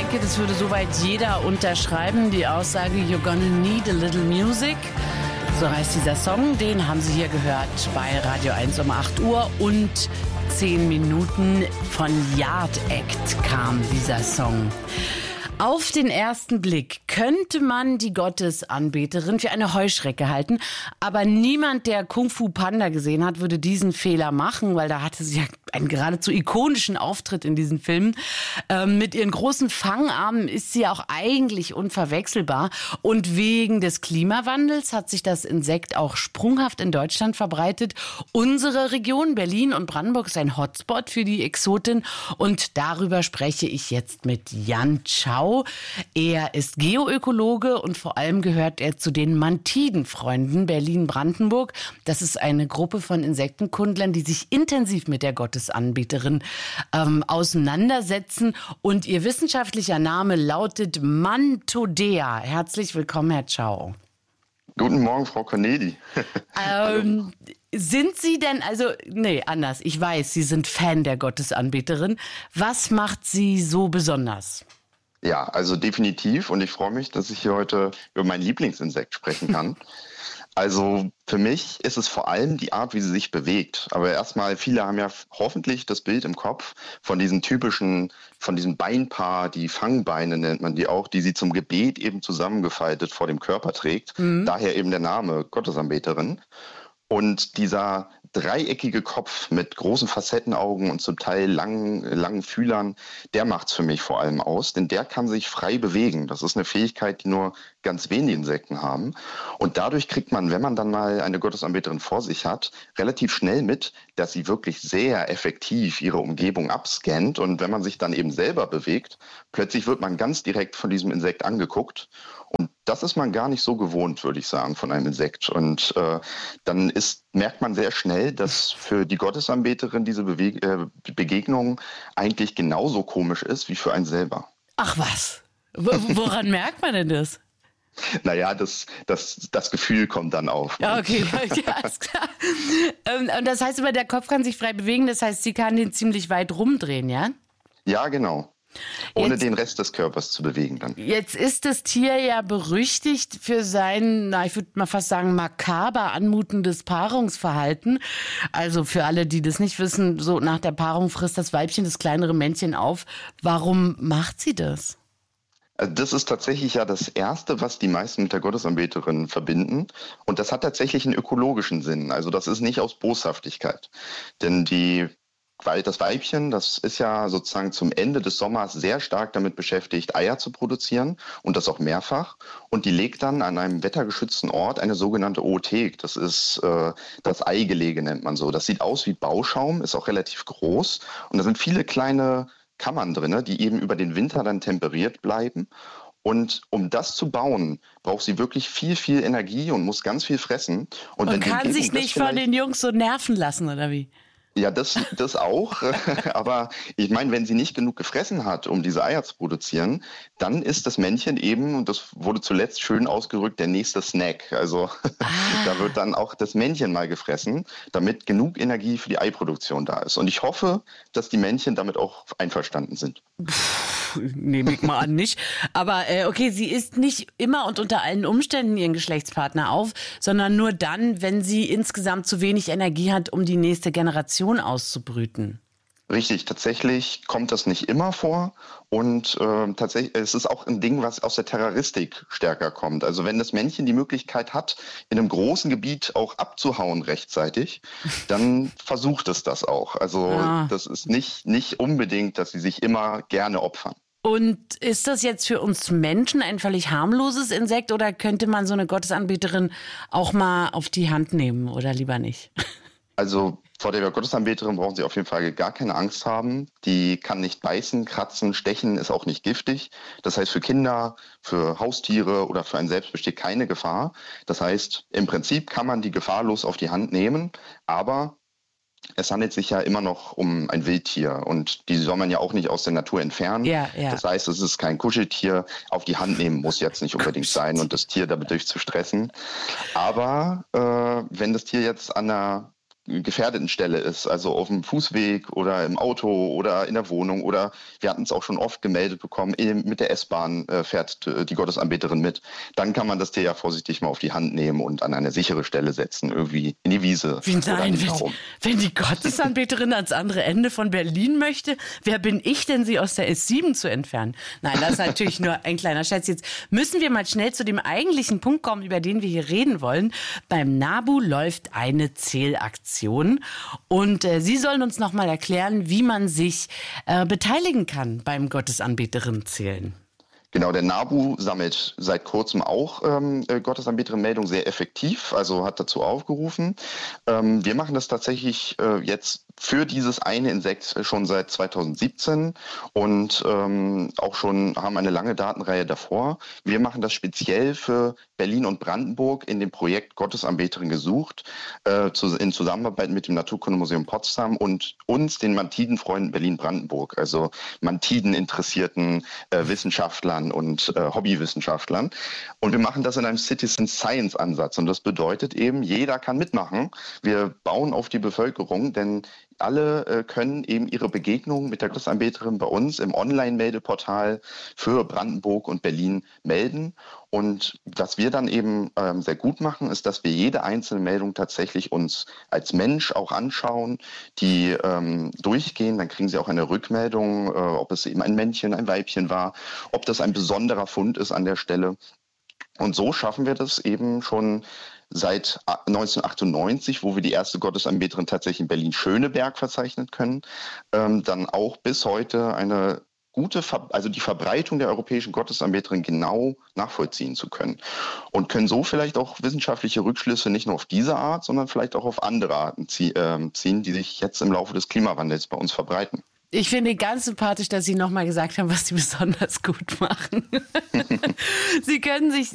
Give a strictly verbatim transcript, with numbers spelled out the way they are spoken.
denke, das würde soweit jeder unterschreiben. Die Aussage, you're gonna need a little music. So heißt dieser Song. Den haben Sie hier gehört bei Radio eins um acht Uhr und zehn Minuten. Von Yard Act kam dieser Song. Auf den ersten Blick könnte man die Gottesanbeterin für eine Heuschrecke halten, aber niemand, der Kung Fu Panda gesehen hat, würde diesen Fehler machen, weil da hatte sie ja einen geradezu ikonischen Auftritt in diesen Filmen. Ähm, mit ihren großen Fangarmen ist sie auch eigentlich unverwechselbar und wegen des Klimawandels hat sich das Insekt auch sprunghaft in Deutschland verbreitet. Unsere Region Berlin und Brandenburg ist ein Hotspot für die Exotin und darüber spreche ich jetzt mit Jan Schau. Er ist Geoökologe und vor allem gehört er zu den Mantidenfreunden Berlin-Brandenburg. Das ist eine Gruppe von Insektenkundlern, die sich intensiv mit der Gottesanbeterin ähm, auseinandersetzen. Und ihr wissenschaftlicher Name lautet Mantodea. Herzlich willkommen, Herr Schau. Guten Morgen, Frau Corneli. ähm, sind Sie denn, also, nee, anders. Ich weiß, Sie sind Fan der Gottesanbeterin. Was macht Sie so besonders? Ja, also definitiv. Und ich freue mich, dass ich hier heute über mein Lieblingsinsekt sprechen kann. Also für mich ist es vor allem die Art, wie sie sich bewegt. Aber erstmal, viele haben ja hoffentlich das Bild im Kopf von diesen typischen, von diesem Beinpaar, die Fangbeine nennt man die auch, die sie zum Gebet eben zusammengefaltet vor dem Körper trägt. Mhm. Daher eben der Name Gottesanbeterin. Und dieser dreieckige Kopf mit großen Facettenaugen und zum Teil langen, langen Fühlern, der macht's für mich vor allem aus, denn der kann sich frei bewegen. Das ist eine Fähigkeit, die nur ganz wenige Insekten haben. Und dadurch kriegt man, wenn man dann mal eine Gottesanbeterin vor sich hat, relativ schnell mit, dass sie wirklich sehr effektiv ihre Umgebung abscannt. Und wenn man sich dann eben selber bewegt, plötzlich wird man ganz direkt von diesem Insekt angeguckt. Und das ist man gar nicht so gewohnt, würde ich sagen, von einem Insekt. Und äh, dann ist, merkt man sehr schnell, dass für die Gottesanbeterin diese Bewe- äh, Begegnung eigentlich genauso komisch ist wie für einen selber. Ach was? W- woran merkt man denn das? Naja, das, das, das Gefühl kommt dann auf. Ja, okay, ja, ist klar. Und das heißt aber, der Kopf kann sich frei bewegen, das heißt, sie kann den ziemlich weit rumdrehen, ja? Ja, genau. Ohne jetzt, den Rest des Körpers zu bewegen dann. Jetzt ist das Tier ja berüchtigt für sein, na, ich würde mal fast sagen, makaber anmutendes Paarungsverhalten. Also für alle, die das nicht wissen, so nach der Paarung frisst das Weibchen das kleinere Männchen auf. Warum macht sie das? Also das ist tatsächlich ja das Erste, was die meisten mit der Gottesanbeterin verbinden. Und das hat tatsächlich einen ökologischen Sinn. Also das ist nicht aus Boshaftigkeit. Denn die Weil das Weibchen, das ist ja sozusagen zum Ende des Sommers sehr stark damit beschäftigt, Eier zu produzieren und das auch mehrfach. Und die legt dann an einem wettergeschützten Ort eine sogenannte Oothek. Das ist äh, das Eigelege, nennt man so. Das sieht aus wie Bauschaum, ist auch relativ groß. Und da sind viele kleine Kammern drin, die eben über den Winter dann temperiert bleiben. Und um das zu bauen, braucht sie wirklich viel, viel Energie und muss ganz viel fressen. Und, und wenn kann sich nicht von den Jungs so nerven lassen, oder wie? Ja, das, das auch. Aber ich meine, wenn sie nicht genug gefressen hat, um diese Eier zu produzieren, dann ist das Männchen eben, und das wurde zuletzt schön ausgerückt, der nächste Snack. Also ah. da wird dann auch das Männchen mal gefressen, damit genug Energie für die Eiproduktion da ist. Und ich hoffe, dass die Männchen damit auch einverstanden sind. Puh, nehme ich mal an, nicht. Aber äh, okay, sie isst nicht immer und unter allen Umständen ihren Geschlechtspartner auf, sondern nur dann, wenn sie insgesamt zu wenig Energie hat, um die nächste Generation auszubrüten. Richtig, tatsächlich kommt das nicht immer vor und äh, tatsächlich es ist auch ein Ding, was aus der Terroristik stärker kommt. Also wenn das Männchen die Möglichkeit hat, in einem großen Gebiet auch abzuhauen rechtzeitig, dann versucht es das auch. Also ja. Das ist nicht, nicht unbedingt, dass sie sich immer gerne opfern. Und ist das jetzt für uns Menschen ein völlig harmloses Insekt oder könnte man so eine Gottesanbeterin auch mal auf die Hand nehmen oder lieber nicht? Also vor der Gottesanbeterin brauchen Sie auf jeden Fall gar keine Angst haben. Die kann nicht beißen, kratzen, stechen, ist auch nicht giftig. Das heißt, für Kinder, für Haustiere oder für einen selbst besteht keine Gefahr. Das heißt, im Prinzip kann man die gefahrlos auf die Hand nehmen, aber es handelt sich ja immer noch um ein Wildtier und die soll man ja auch nicht aus der Natur entfernen. Ja, ja. Das heißt, es ist kein Kuscheltier. Auf die Hand nehmen muss jetzt nicht unbedingt sein und das Tier dadurch zu stressen. Aber äh, wenn das Tier jetzt an einer gefährdeten Stelle ist, also auf dem Fußweg oder im Auto oder in der Wohnung, oder wir hatten es auch schon oft gemeldet bekommen, mit der S-Bahn äh, fährt die Gottesanbeterin mit, dann kann man das Tier ja vorsichtig mal auf die Hand nehmen und an eine sichere Stelle setzen, irgendwie in die Wiese. Wie nein, wenn, wenn die Gottesanbeterin ans andere Ende von Berlin möchte, wer bin ich denn, sie aus der S sieben zu entfernen? Nein, das ist natürlich nur ein kleiner Scherz. Jetzt müssen wir mal schnell zu dem eigentlichen Punkt kommen, über den wir hier reden wollen. Beim NABU läuft eine Zählaktion und äh, Sie sollen uns noch mal erklären, wie man sich äh, beteiligen kann beim Gottesanbeterin-Zählen. Genau, der NABU sammelt seit kurzem auch ähm, Gottesanbeterin-Meldungen sehr effektiv, also hat dazu aufgerufen. Ähm, wir machen das tatsächlich äh, jetzt für dieses eine Insekt schon seit zweitausendsiebzehn und ähm, auch schon haben eine lange Datenreihe davor. Wir machen das speziell für Berlin und Brandenburg in dem Projekt Gottesanbeterin gesucht, äh, zu, in Zusammenarbeit mit dem Naturkundemuseum Potsdam und uns, den Mantidenfreunden Berlin-Brandenburg, also Mantiden-interessierten äh, Wissenschaftlern und äh, Hobbywissenschaftlern. Und wir machen das in einem Citizen Science Ansatz und das bedeutet eben, jeder kann mitmachen. Wir bauen auf die Bevölkerung, denn alle äh, können eben ihre Begegnungen mit der Gottesanbeterin bei uns im Online-Meldeportal für Brandenburg und Berlin melden. Und was wir dann eben ähm, sehr gut machen, ist, dass wir jede einzelne Meldung tatsächlich uns als Mensch auch anschauen, die ähm, durchgehen. Dann kriegen Sie auch eine Rückmeldung, äh, ob es eben ein Männchen, ein Weibchen war, ob das ein besonderer Fund ist an der Stelle. Und so schaffen wir das eben schon seit neunzehnhundertachtundneunzig, wo wir die erste Gottesanbeterin tatsächlich in Berlin-Schöneberg verzeichnen können, ähm, dann auch bis heute eine gute, Ver- also die Verbreitung der europäischen Gottesanbeterin genau nachvollziehen zu können und können so vielleicht auch wissenschaftliche Rückschlüsse nicht nur auf diese Art, sondern vielleicht auch auf andere Arten zie- äh, ziehen, die sich jetzt im Laufe des Klimawandels bei uns verbreiten. Ich finde ganz sympathisch, dass Sie nochmal gesagt haben, was Sie besonders gut machen. Sie können sich